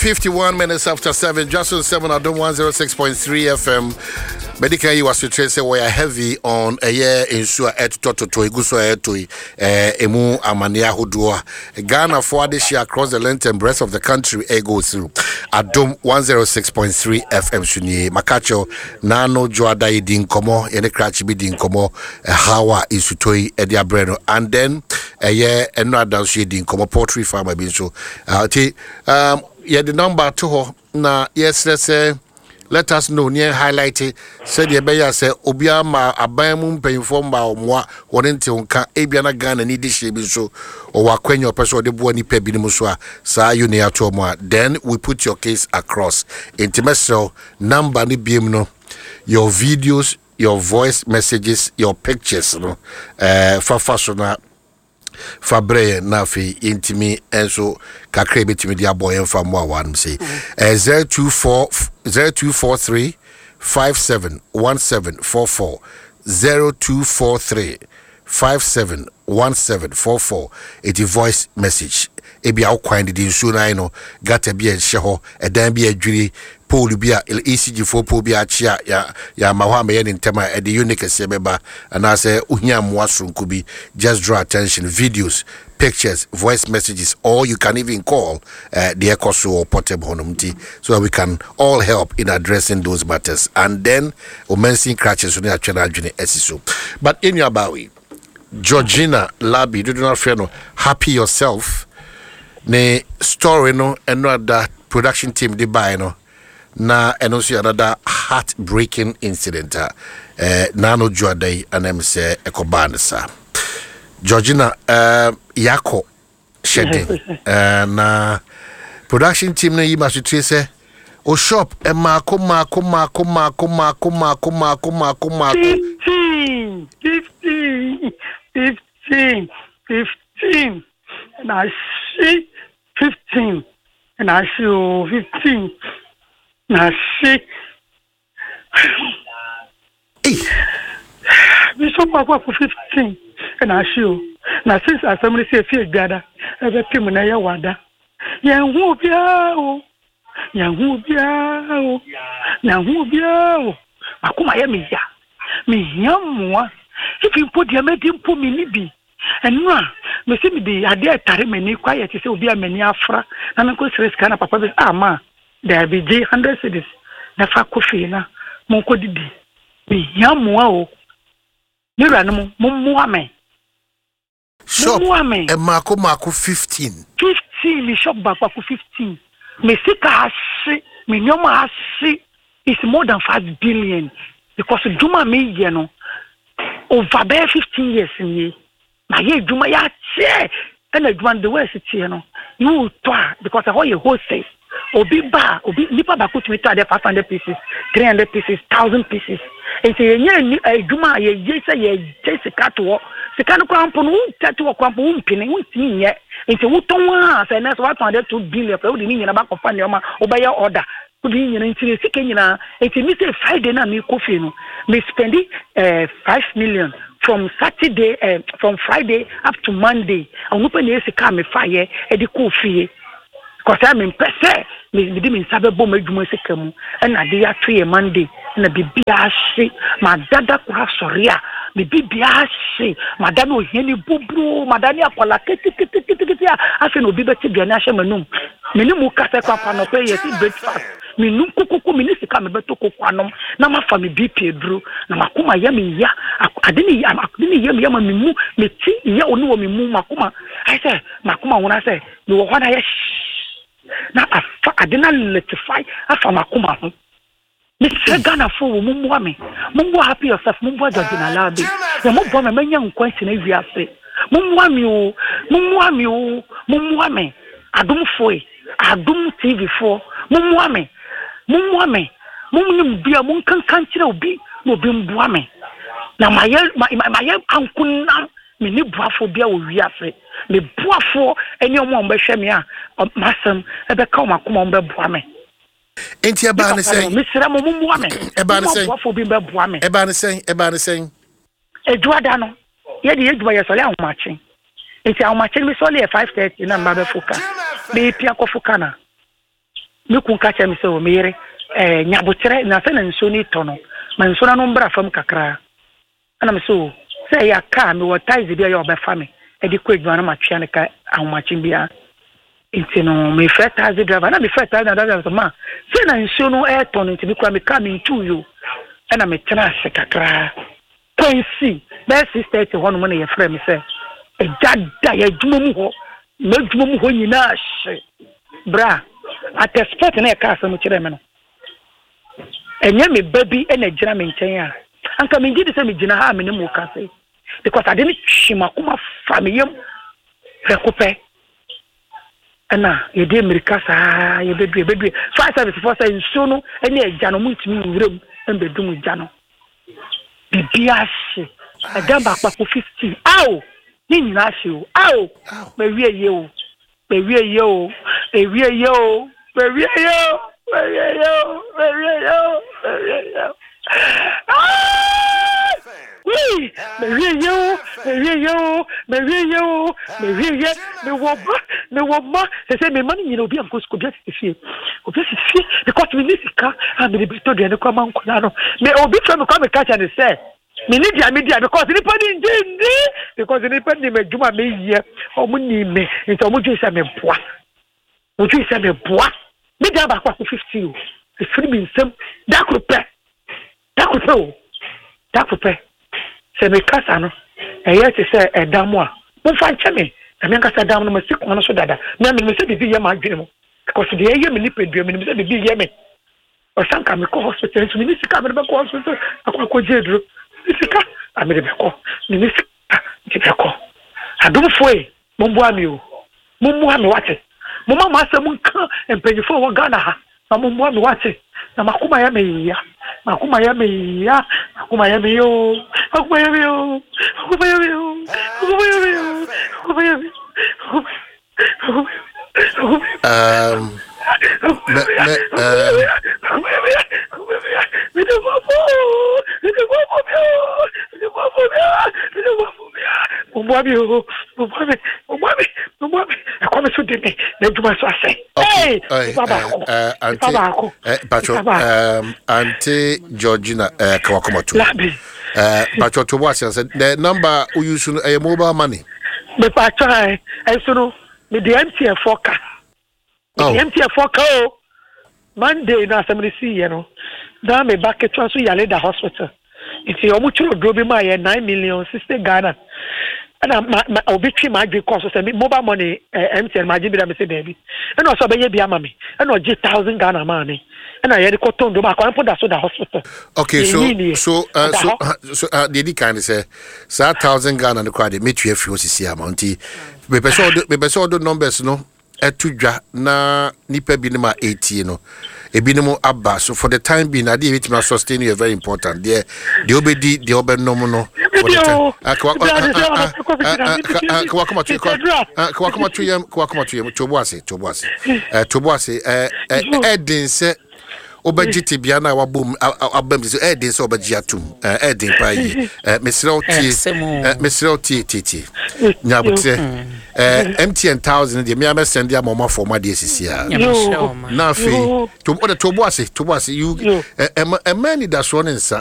51 minutes after 7, just on 7 at 106.3 FM. Medical, you was to say we are heavy on a year in Sua et Toto Iguso etui emu amania hudua. Ghana for this year across the length and breadth of the country go through Adom 106.3 FM Sunye Makacho Nano Joada Idin Komo Yene Krachi Bidin Komo Hawa Isutoi Edia Breno and then a year and not down she din Komo poultry farmer bin so yeah the number to her na yes let's say let us know near highlighted said the beya say obia ma aban mu mpanyfo mba omwa wonente onka ebia na Ghana ni dishe bi so o wakwenyo person de bo ni pa bi ni so a sa you near to mo then we put your case across intimacy number ni biem no your videos your voice messages your pictures no fa Fabre Nafi intimi enso kakre betimi dia boy enfa mo awan say 0243 571744 0243 571744 it voice message ebi akwan di nsu nan no gata bi enhye edan bi adwiri pole bi a ECG for pole bi a chia ya mahwa me yen ntema e the unique sebeba and I say uhia moasronku bi just draw attention videos pictures voice messages or you can even call the Ecoso or Portable Honumti so that we can all help in addressing those matters and then omensin crutches on channel esiso but in your bawi Georgina Labi do not fear no happy yourself ne story no and not that production team de buy no na and also another heartbreaking incident nano juadai and say ekobansa Georgina yako shede na production team na yima say o shop e mako 15 and I see 15 and I see 15 and I see we so for 15 and I see now since assembly say fear gather every team na ya wada ya hu bia o akuma ya me hiamwa if you put your made impo me ni bi enwa me se me di ade atare mani quiet say obi amani afra na me ko stress kana papa be ma there be 100 cities na fa kofi na mo ko didi me hiamwa o ni ra no mo mua me shop e mako 15 me shop back 15 me sika ase me nyoma ase is more than 5 billion because juma me ye no over there 15 years in ye na ye juma ya che and the one the way sit here no you twa because how you wholesale obi nipa ba kutumi ta de 500 pieces 300 pieces 1000 pieces and say ye juma ye say ye sika to sika no kwampo no tatu kwampo umpini untini ye nti wutonwa say na so 2 billion for we ni nyina ba kofa ne ma obaya order we nyina nti sika nyina nti mi say Friday na mi kofi no me spendi 5 million from Saturday from Friday up to Monday onu pe na sika me faye e di kofi because I mean pese me di me sabe bom adwuma sika mu na de ya to ye Monday na bibia hye ma dada kwa soria me bibia hye ma dada ohiani bubru ma dada akola kiti afi no bi beti bia na hye manum me ni mu kase kwa pano pe ye ti breakfast me num kukuku me ni sika me beto kokwanom na ma fa me BP duru na makoma ya me ya adini ya ma me mu me ti ya onu wo me mu makoma I say makoma wona say me wo hwana ya na afa adina letify afa makoma ho Mr. Ghana for mumwa me mumwa happy yourself mumwa Georgina Labi ya mumwa me menya nkwansi na wiase mumwa me adum foi adum TV4 mumwa me mumnyum bia munkankan kire obi no bi mbua me na maye ankuna me ni buafo bia wo wiase me buafo eni omo mbehwe me a masem ebe ka makoma mbebua me enti eba ne sen misira mo mumua me eba ne sen buafo bi mbebua me eba ne sen eduada no ye de eduwa ye sole ahomache enti ahomache mi sole 5:30 na mba be fuka be pia ko fuka na me kun ka che me se o mere nyabotere na se na nso ni tono ma nso na no mbra fam kakra ana me so se ya ka me wotaize bia ya obefa me e di ko edwa na ma twia ne ka ahomachin bia intino me fetaze driver na me fetaze na driver ma se na nso no tono ntimi kwa me ka me ntu yo ana me tena se kakra pensi be 6:30 hono mo na ye frɛ me se e dada ya dwuma mu ho me dwuma mu ho nyina hye bra at expect na e ka asem kire me no enye me baby e na gira me nkyɛn a anka me gidi se me gina ha me ne mu ka se because ade ne hwima kuma fa me yam rekope ana ye de America sa ye bedu 574 say nso no ene agya no mutimi wuram embedum agya no bibia hye agamba akpa 50 aw ni nyina hye o aw me wie ye o me wie ye o e wie ye o me wie ye o me wie ye o me wie ye o me wie ye o oui me wie ye o me wie ye o me wie ye o me wie ye me woba se me mani nyina obi anko sko bia sifie because me nisika and me be to de ne kwa man kula no me obi from me kwa me catch and say me need dia media because ni padi ndi because ni padi me djuma me ye omu ni me nti omu ju se me boa oju se me boa me dia ba kwa 50 o e free me nsem da krope se me kasa no e ye te se edam a mo fa nche me na me kasa dam no me sik no so dada me se bibi ye ma adwene mo because the ye me ni pedua me se bibi ye me o sanka me ko hospital so me ni sika me be ko hospital akwa jedro sika amere be ko me ni sika be ko adum foi mo bua mi o mo mua me wate mo mama asem nka empanyifo wo Ghana ha na mo bua me wate na makuma ya me ya makuma ya me yo makuma ya me yo Auntie Georgina Kawakomato. But to what said the number we use a mobile money. Me patron I so me the MTN forecast. The MTN forecast Monday na somebody see you know. Now me back at so yale the hospital. It's your mutual drobi my 9 million 60 Ghana. And my obituary my cost so mobile money MTN my give me say baby. And also be bia mama. And no 1,000 Ghana money. And I had cotton do my put that so the hospital. Okay, so the kind say 1,000 Ghana and the credit meet you if you see amount. Me person do numbers no etudwa na nipa bi ma 80 no ebinimo abba so for the time being I dey my sustain you very important there the obedi the obenom no for the time toboase edin se obejiti bia na wabom abam so edin se obeji atum edin pai mesrel titi nyabote MTN 1000 de me am send ya mama for ma de sisia na fe toboase you a man that so nsa